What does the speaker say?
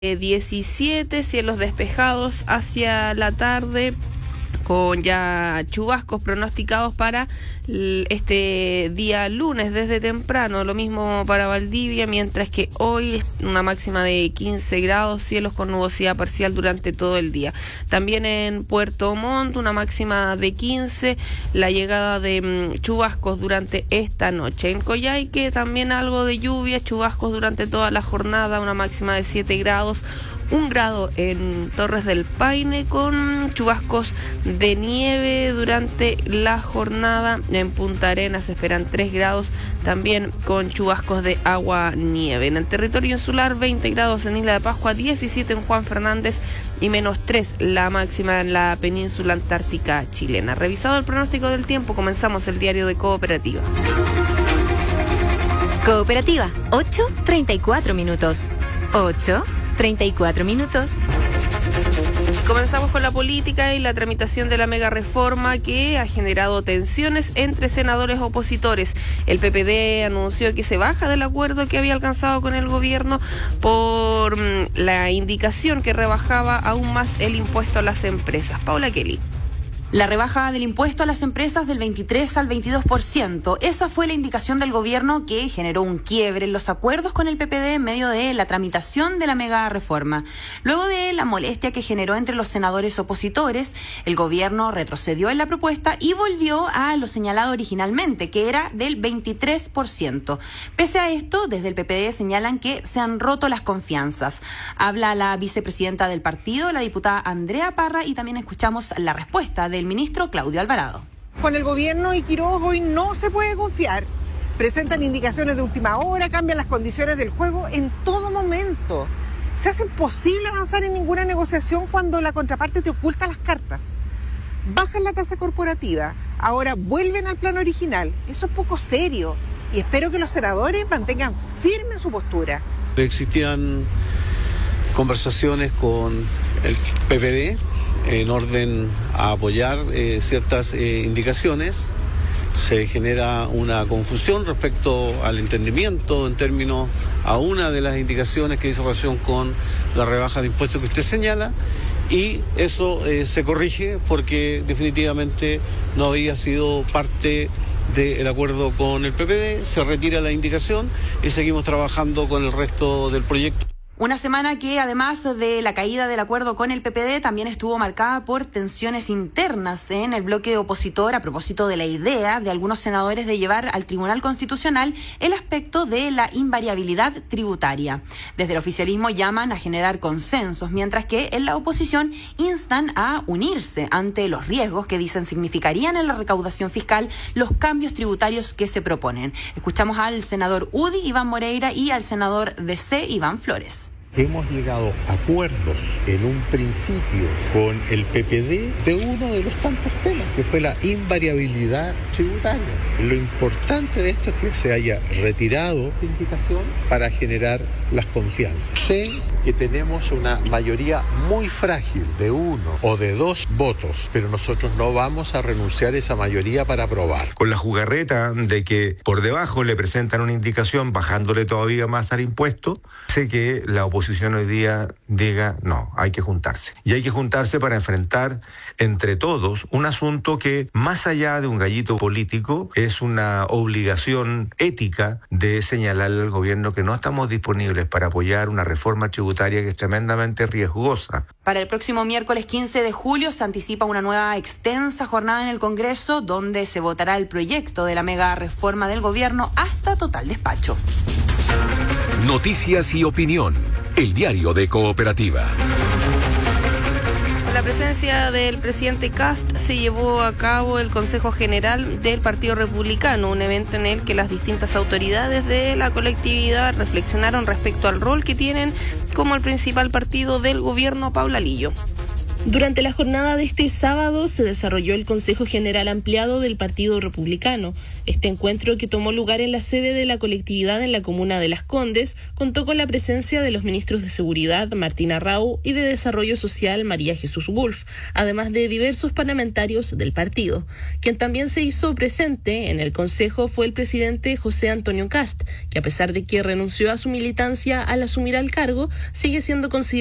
17, cielos despejados hacia la tarde, con ya chubascos pronosticados para este día lunes desde temprano, lo mismo para Valdivia, mientras que hoy una máxima de 15 grados, cielos con nubosidad parcial durante todo el día. También en Puerto Montt una máxima de 15, la llegada de chubascos durante esta noche. En Coyhaique también algo de lluvia, chubascos durante toda la jornada, una máxima de 7 grados. 1 grado en Torres del Paine con chubascos de nieve durante la jornada. En Punta Arenas se esperan 3 grados también con chubascos de agua-nieve. En el territorio insular 20 grados en Isla de Pascua, 17 en Juan Fernández y -3 la máxima en la península antártica chilena. Revisado el pronóstico del tiempo, comenzamos el diario de Cooperativa. Cooperativa, 8:34 minutos. 8:34 minutos. Comenzamos con la política y la tramitación de la mega reforma que ha generado tensiones entre senadores opositores. El PPD anunció que se baja del acuerdo que había alcanzado con el gobierno por la indicación que rebajaba aún más el impuesto a las empresas. Paula Kelly. La rebaja del impuesto a las empresas del 23 al 22%. Esa fue la indicación del gobierno que generó un quiebre en los acuerdos con el PPD en medio de la tramitación de la mega reforma. Luego de la molestia que generó entre los senadores opositores, el gobierno retrocedió en la propuesta y volvió a lo señalado originalmente, que era del 23%. Pese a esto, desde el PPD señalan que se han roto las confianzas. Habla la vicepresidenta del partido, la diputada Andrea Parra, y también escuchamos la respuesta del ministro Claudio Alvarado. Con el gobierno y Quiroz hoy no se puede confiar. Presentan indicaciones de última hora, cambian las condiciones del juego en todo momento. Se hace imposible avanzar en ninguna negociación cuando la contraparte te oculta las cartas. Bajan la tasa corporativa, ahora vuelven al plan original. Eso es poco serio y espero que los senadores mantengan firme su postura. Existían conversaciones con el PPD en orden a apoyar ciertas indicaciones. Se genera una confusión respecto al entendimiento en términos a una de las indicaciones que dice relación con la rebaja de impuestos que usted señala, y eso se corrige porque definitivamente no había sido parte del acuerdo con el PPD. Se retira la indicación y seguimos trabajando con el resto del proyecto. Una semana que, además de la caída del acuerdo con el PPD, también estuvo marcada por tensiones internas en el bloque opositor a propósito de la idea de algunos senadores de llevar al Tribunal Constitucional el aspecto de la invariabilidad tributaria. Desde el oficialismo llaman a generar consensos, mientras que en la oposición instan a unirse ante los riesgos que dicen significarían en la recaudación fiscal los cambios tributarios que se proponen. Escuchamos al senador UDI, Iván Moreira, y al senador DC, Iván Flores. Hemos llegado a acuerdos en un principio con el PPD de uno de los tantos temas, que fue la invariabilidad tributaria. Lo importante de esto es que se haya retirado la indicación para generar las confianzas. Sé que tenemos una mayoría muy frágil de 1 o de 2 votos, pero nosotros no vamos a renunciar a esa mayoría para aprobar. Con la jugarreta de que por debajo le presentan una indicación bajándole todavía más al impuesto, sé que la oposición hoy día diga no, hay que juntarse. Y hay que juntarse para enfrentar entre todos un asunto que, más allá de un gallito político, es una obligación ética de señalarle al gobierno que no estamos disponibles para apoyar una reforma tributaria que es tremendamente riesgosa. Para el próximo miércoles 15 de julio se anticipa una nueva extensa jornada en el Congreso, donde se votará el proyecto de la mega reforma del gobierno hasta total despacho. Noticias y opinión. El diario de Cooperativa. Con la presencia del presidente Kast se llevó a cabo el Consejo General del Partido Republicano, un evento en el que las distintas autoridades de la colectividad reflexionaron respecto al rol que tienen como el principal partido del gobierno. Paula Lillo. Durante la jornada de este sábado se desarrolló el Consejo General Ampliado del Partido Republicano. Este encuentro, que tomó lugar en la sede de la colectividad en la comuna de Las Condes, contó con la presencia de los ministros de Seguridad, Martín Arrau, y de Desarrollo Social, María Jesús Wolf, además de diversos parlamentarios del partido. Quien también se hizo presente en el Consejo fue el presidente José Antonio Kast, que a pesar de que renunció a su militancia al asumir el cargo, sigue siendo considerado